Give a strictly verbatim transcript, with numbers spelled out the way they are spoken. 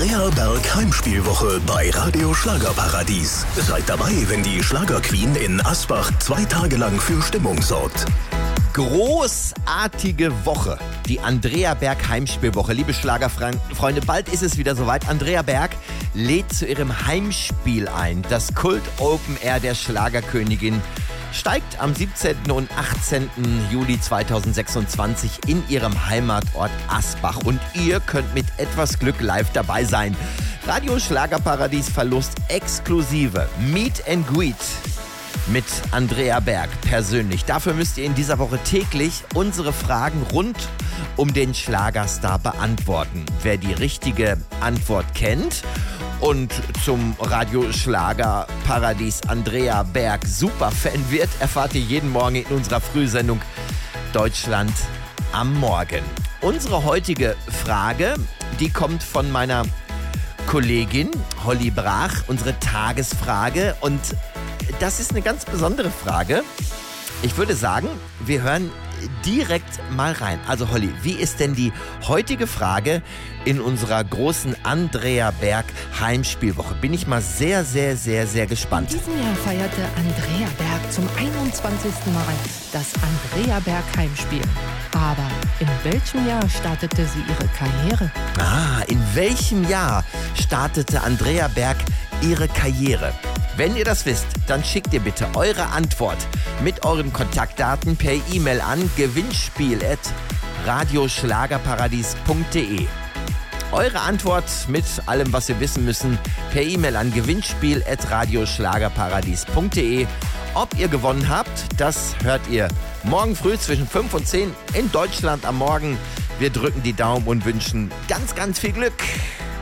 Andrea Berg Heimspielwoche bei Radio Schlagerparadies. Seid dabei, wenn die Schlagerqueen in Asbach zwei Tage lang für Stimmung sorgt. Großartige Woche, die Andrea Berg Heimspielwoche. Liebe Schlagerfreunde, bald ist es wieder soweit. Andrea Berg lädt zu ihrem Heimspiel ein. Das Kult Open Air der Schlagerkönigin steigt am siebzehnten und achtzehnten Juli zweitausendsechsundzwanzig in ihrem Heimatort Asbach. Und ihr könnt mit etwas Glück live dabei sein. Radio Schlagerparadies verlost exklusive Meet and Greet mit Andrea Berg persönlich. Dafür müsst ihr in dieser Woche täglich unsere Fragen rund um den Schlagerstar beantworten. Wer die richtige Antwort kennt und zum Radio Schlagerparadies Andrea Berg Superfan wird, erfahrt ihr jeden Morgen in unserer Frühsendung Deutschland am Morgen. Unsere heutige Frage, die kommt von meiner Kollegin Holly Brach, unsere Tagesfrage, und das ist eine ganz besondere Frage. Ich würde sagen, wir hören direkt mal rein. Also Holly, wie ist denn die heutige Frage in unserer großen Andrea Berg Heimspielwoche? Bin ich mal sehr, sehr, sehr, sehr gespannt. In diesem Jahr feierte Andrea Berg zum einundzwanzigsten Mal das Andrea Berg Heimspiel. Aber in welchem Jahr startete sie ihre Karriere? Ah, in welchem Jahr startete Andrea Berg ihre Karriere? Wenn ihr das wisst, dann schickt ihr bitte eure Antwort mit euren Kontaktdaten per E-Mail an gewinnspiel at radioschlagerparadies punkt de. Eure Antwort mit allem, was wir wissen müssen, per E-Mail an gewinnspiel at radioschlagerparadies punkt de. Ob ihr gewonnen habt, das hört ihr morgen früh zwischen fünf und zehn in Deutschland am Morgen. Wir drücken die Daumen und wünschen ganz, ganz viel Glück.